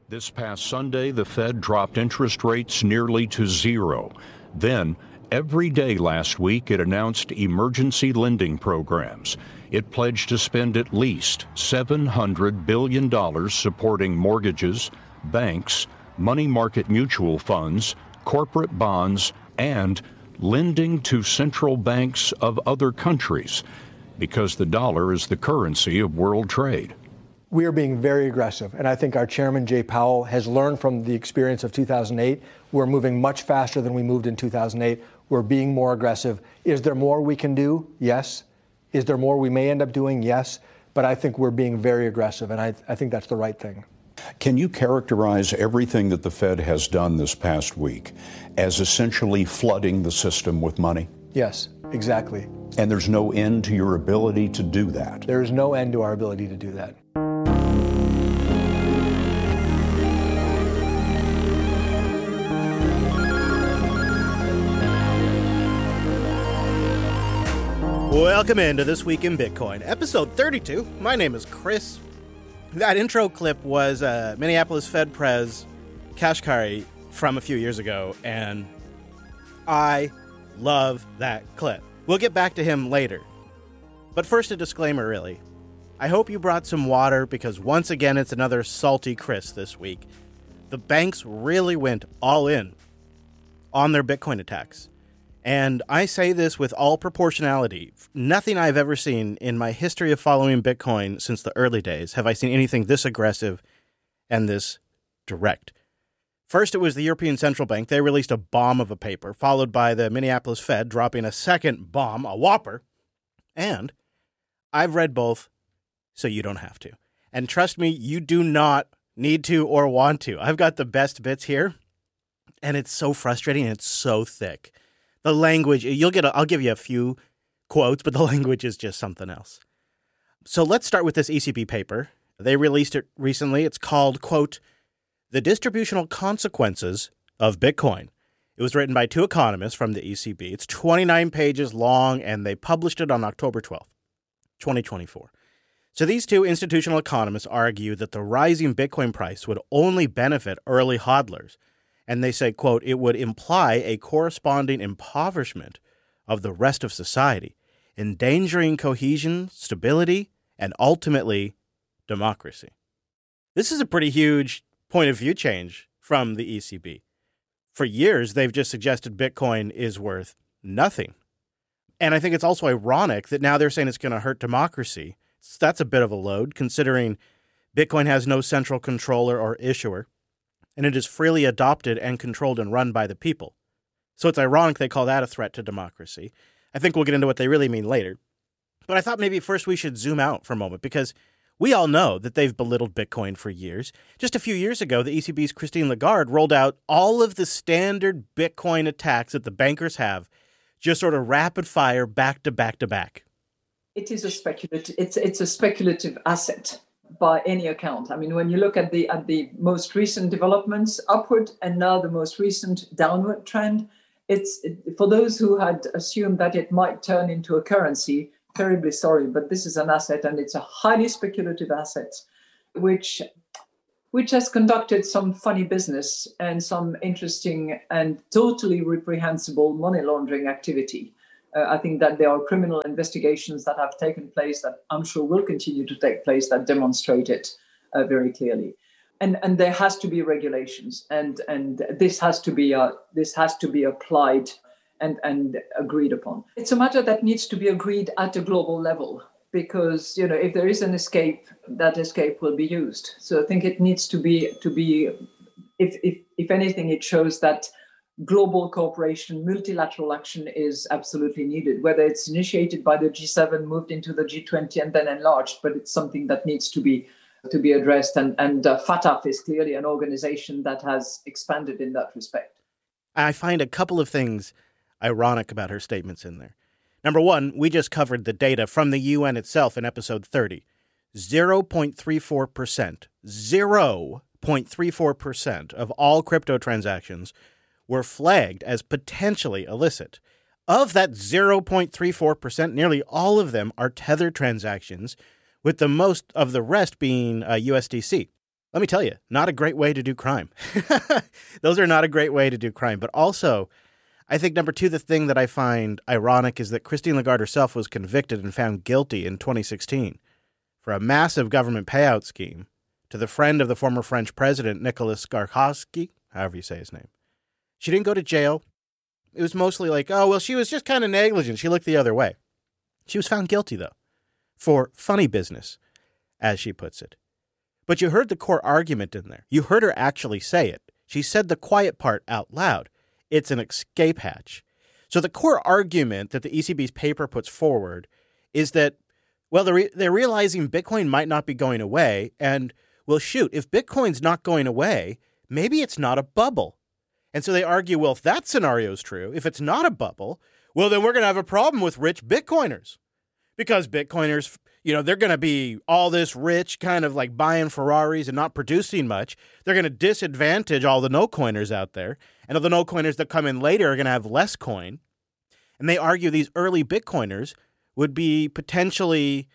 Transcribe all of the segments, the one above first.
This past Sunday, the Fed dropped interest rates nearly to zero. Then, every day last week, it announced emergency lending programs. It pledged to spend at least $700 billion supporting mortgages, banks, money market mutual funds, corporate bonds, and lending to central banks of other countries, because the dollar is the currency of world trade. We are being very aggressive, and I think our chairman, Jay Powell, has learned from the experience of 2008. We're moving much faster than we moved in 2008. We're being more aggressive. Is there more we can do? Yes. Is there more we may end up doing? Yes. But I think we're being very aggressive, and I think that's the right thing. Can you characterize everything that the Fed has done this past week as essentially flooding the system with money? Yes, exactly. And there's no end to your ability to do that? There is no end to our ability to do that. Welcome into This Week in Bitcoin, episode 32. My name is Chris. That intro clip was Minneapolis Fed Prez Kashkari from a few years ago, and I love that clip. We'll get back to him later. But first, a disclaimer, really. I hope you brought some water, because once again, it's another salty Chris this week. The banks really went all in on their Bitcoin attacks. And I say this with all proportionality. Nothing I've ever seen in my history of following Bitcoin since the early days have I seen anything this aggressive and this direct. First, it was the European Central Bank. They released a bomb of a paper, followed by the Minneapolis Fed dropping a second bomb, a whopper. And I've read both, so you don't have to. And trust me, you do not need to or want to. I've got the best bits here, and it's so frustrating and it's so thick. The language, I'll give you a few quotes, but the language is just something else. So let's start with this ECB paper. They released it recently. It's called, quote, The Distributional Consequences of Bitcoin. It was written by two economists from the ECB. It's 29 pages long, and they published it on October 12th, 2024. So these two institutional economists argue that the rising Bitcoin price would only benefit early hodlers. And they say, quote, it would imply a corresponding impoverishment of the rest of society, endangering cohesion, stability, and ultimately democracy. This is a pretty huge point of view change from the ECB. For years, they've just suggested Bitcoin is worth nothing. And I think it's also ironic that now they're saying it's going to hurt democracy. That's a bit of a load, considering Bitcoin has no central controller or issuer, and it is freely adopted and controlled and run by the people. So it's ironic they call that a threat to democracy. I think we'll get into what they really mean later. But I thought maybe first we should zoom out for a moment, because we all know that they've belittled Bitcoin for years. Just a few years ago, the ECB's Christine Lagarde rolled out all of the standard Bitcoin attacks that the bankers have, just sort of rapid fire, back to back to back. It is a speculative. It's a speculative asset by any account. I mean, when you look at the most recent developments upward and now the most recent downward trend, for those who had assumed that it might turn into a currency, terribly sorry, but this is an asset, and it's a highly speculative asset, which has conducted some funny business and some interesting and totally reprehensible money laundering activity. I think that there are criminal investigations that have taken place that I'm sure will continue to take place that demonstrate it very clearly. And there has to be regulations, and this has to be applied and agreed upon. It's a matter that needs to be agreed at a global level, because if there is an escape, that escape will be used. So I think it needs to be if anything, it shows that global cooperation, multilateral action is absolutely needed, whether it's initiated by the G7, moved into the G20, and then enlarged, but it's something that needs to be addressed. And FATF is clearly an organization that has expanded in that respect. I find a couple of things ironic about her statements in there. Number one, we just covered the data from the UN itself in episode 30. 0.34% of all crypto transactions were flagged as potentially illicit. Of that 0.34%, nearly all of them are tethered transactions, with the most of the rest being USDC. let me tell you, not a great way to do crime. Those are not a great way to do crime. But also, I think number two, the thing that I find ironic is that Christine Lagarde herself was convicted and found guilty in 2016 for a massive government payout scheme to the friend of the former French president, Nicolas Sarkozy, however you say his name. She didn't go to jail. It was mostly like, oh, well, she was just kind of negligent. She looked the other way. She was found guilty, though, for funny business, as she puts it. But you heard the core argument in there. You heard her actually say it. She said the quiet part out loud. It's an escape hatch. So the core argument that the ECB's paper puts forward is that, well, they're realizing Bitcoin might not be going away. And, well, shoot, if Bitcoin's not going away, maybe it's not a bubble. And so they argue, well, if that scenario is true, if it's not a bubble, well, then we're going to have a problem with rich Bitcoiners. Because Bitcoiners, they're going to be all this rich, kind of like buying Ferraris and not producing much. They're going to disadvantage all the no-coiners out there. And the no-coiners that come in later are going to have less coin. And they argue these early Bitcoiners would be potentially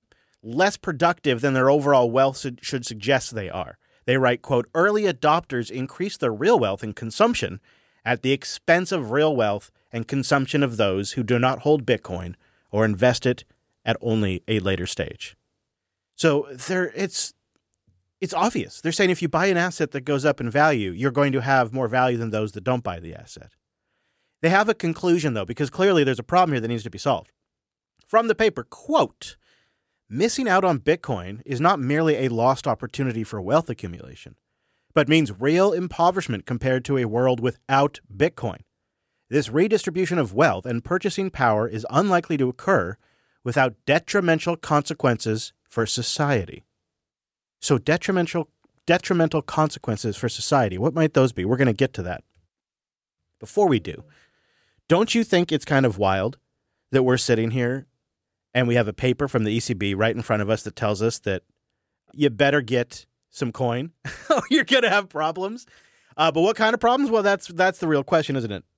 less productive than their overall wealth should suggest they are. They write, quote, early adopters increase their real wealth and consumption at the expense of real wealth and consumption of those who do not hold Bitcoin or invest it at only a later stage. So it's obvious. They're saying if you buy an asset that goes up in value, you're going to have more value than those that don't buy the asset. They have a conclusion, though, because clearly there's a problem here that needs to be solved. From the paper, quote, missing out on Bitcoin is not merely a lost opportunity for wealth accumulation, but means real impoverishment compared to a world without Bitcoin. This redistribution of wealth and purchasing power is unlikely to occur without detrimental consequences for society. So detrimental consequences for society, what might those be? We're going to get to that. Before we do, don't you think it's kind of wild that we're sitting here and we have a paper from the ECB right in front of us that tells us that you better get some coin or you're going to have problems? But what kind of problems? Well, that's the real question, isn't it?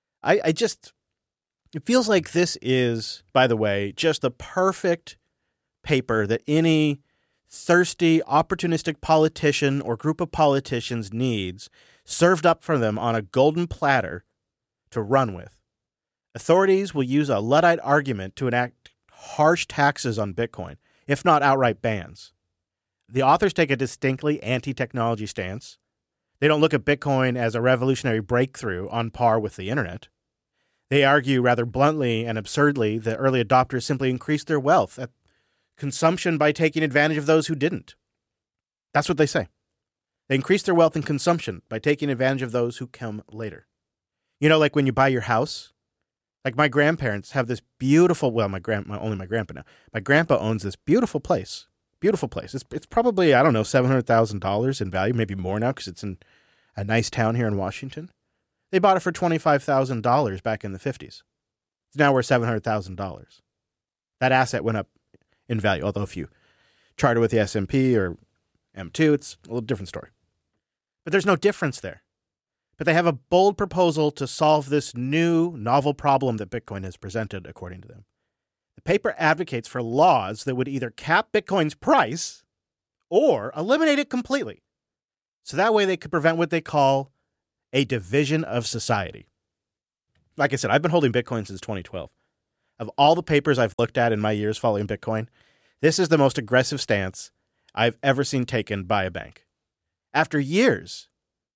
It feels like this is, by the way, just the perfect paper that any thirsty, opportunistic politician or group of politicians needs served up for them on a golden platter to run with. Authorities will use a Luddite argument to enact harsh taxes on Bitcoin, if not outright bans. The authors take a distinctly anti-technology stance. They don't look at Bitcoin as a revolutionary breakthrough on par with the internet. They argue rather bluntly and absurdly that early adopters simply increased their wealth at consumption by taking advantage of those who didn't. That's what they say. They increase their wealth and consumption by taking advantage of those who come later. Like when you buy your house, like my grandparents have this beautiful, well, only my grandpa now. My grandpa owns this beautiful place. Beautiful place. It's probably, I don't know, $700,000 in value, maybe more now because it's in a nice town here in Washington. They bought it for $25,000 back in the 50s. It's now worth $700,000. That asset went up in value, although if you chart it with the S&P or M2, it's a little different story. But there's no difference there. But they have a bold proposal to solve this new, novel problem that Bitcoin has presented, according to them. The paper advocates for laws that would either cap Bitcoin's price or eliminate it completely. So that way they could prevent what they call a division of society. Like I said, I've been holding Bitcoin since 2012. Of all the papers I've looked at in my years following Bitcoin, this is the most aggressive stance I've ever seen taken by a bank. After years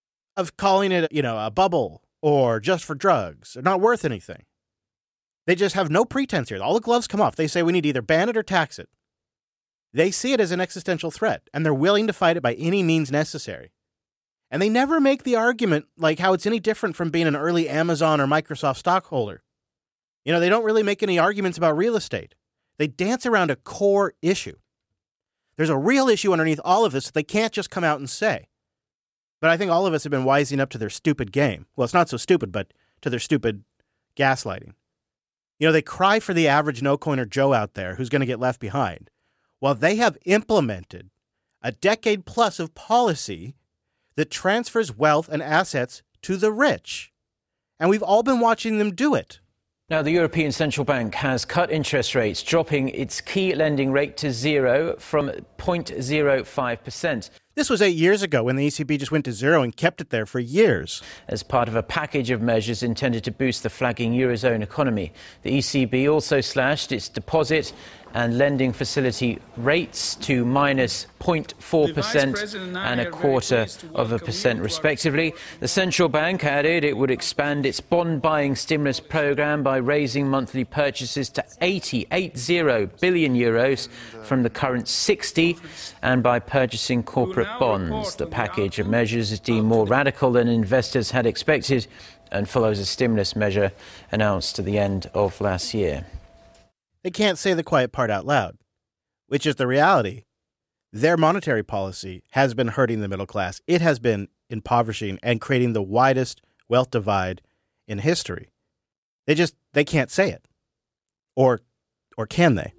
of calling it, a bubble or just for drugs or not worth anything, they just have no pretense here. All the gloves come off. They say we need to either ban it or tax it. They see it as an existential threat, and they're willing to fight it by any means necessary. And they never make the argument like how it's any different from being an early Amazon or Microsoft stockholder. They don't really make any arguments about real estate. They dance around a core issue. There's a real issue underneath all of this that they can't just come out and say. But I think all of us have been wising up to their stupid game. Well, it's not so stupid, but to their stupid gaslighting. They cry for the average no-coiner Joe out there who's going to get left behind, while they have implemented a decade plus of policy that transfers wealth and assets to the rich. And we've all been watching them do it. Now, the European Central Bank has cut interest rates, dropping its key lending rate to zero from 0.05%. This was 8 years ago when the ECB just went to zero and kept it there for years. As part of a package of measures intended to boost the flagging Eurozone economy, the ECB also slashed its deposit and lending facility rates to minus 0.4% and 0.25% respectively. The central bank added it would expand its bond buying stimulus programme by raising monthly purchases to 80 billion euros from the current 60, and by purchasing corporate bonds. The package of measures is deemed more radical than investors had expected and follows a stimulus measure announced at the end of last year. They can't say the quiet part out loud, which is the reality. Their monetary policy has been hurting the middle class. It has been impoverishing and creating the widest wealth divide in history. They can't say it. Or can they?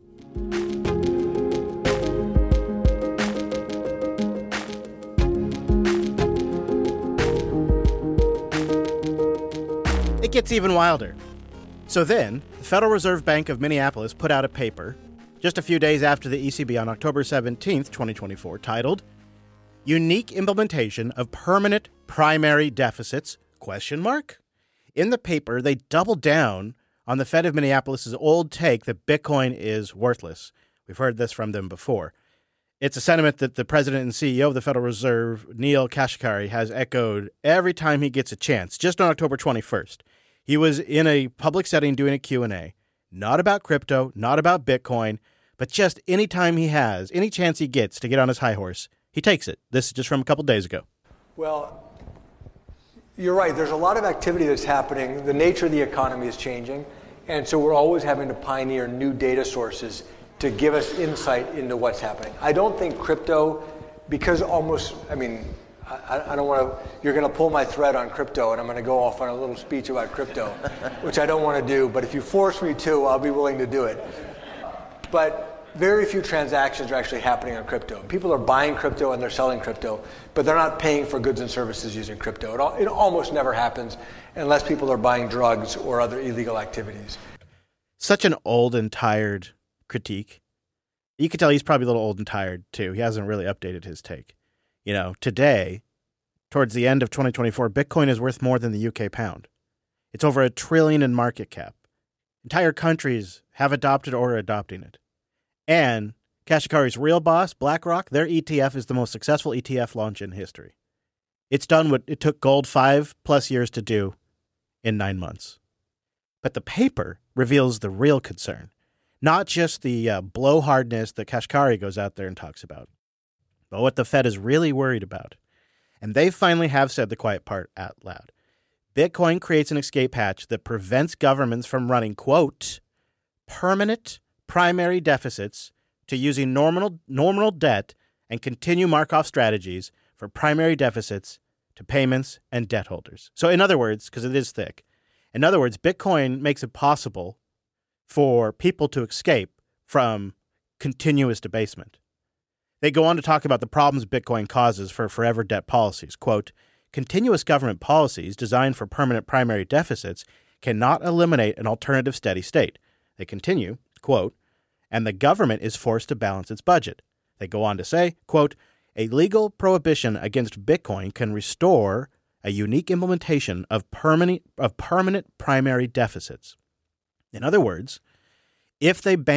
It gets even wilder. So then, the Federal Reserve Bank of Minneapolis put out a paper just a few days after the ECB on October 17th, 2024, titled Unique Implementation of Permanent Primary Deficits, ? In the paper, they doubled down on the Fed of Minneapolis' old take that Bitcoin is worthless. We've heard this from them before. It's a sentiment that the president and CEO of the Federal Reserve, Neel Kashkari, has echoed every time he gets a chance. Just on October 21st, he was in a public setting doing a Q&A, not about crypto, not about Bitcoin, but just any time he has, any chance he gets to get on his high horse, he takes it. This is just from a couple days ago. Well, you're right. There's a lot of activity that's happening. The nature of the economy is changing. And so we're always having to pioneer new data sources to give us insight into what's happening. I don't think crypto, because I don't want to, you're going to pull my thread on crypto and I'm going to go off on a little speech about crypto, which I don't want to do. But if you force me to, I'll be willing to do it. But very few transactions are actually happening on crypto. People are buying crypto and they're selling crypto, but they're not paying for goods and services using crypto. It almost never happens unless people are buying drugs or other illegal activities. Such an old and tired critique. You can tell he's probably a little old and tired too. He hasn't really updated his take. You know, today, towards the end of 2024, Bitcoin is worth more than the UK pound. It's over $1 trillion in market cap. Entire countries have adopted or are adopting it. And Kashkari's real boss, BlackRock, their ETF is the most successful ETF launch in history. It's done what it took gold 5+ years to do in 9 months. But the paper reveals the real concern, not just the blowhardness that Kashkari goes out there and talks about, but what the Fed is really worried about. And they finally have said the quiet part out loud. Bitcoin creates an escape hatch that prevents governments from running, quote, permanent primary deficits to using nominal debt and continue Markov strategies for primary deficits to payments and debt holders. So in other words, because it is thick, in other words, Bitcoin makes it possible for people to escape from continuous debasement. They go on to talk about the problems Bitcoin causes for forever debt policies. Quote, continuous government policies designed for permanent primary deficits cannot eliminate an alternative steady state. They continue, quote, and the government is forced to balance its budget. They go on to say, quote, a legal prohibition against Bitcoin can restore a unique implementation of permanent primary deficits. In other words, if they ban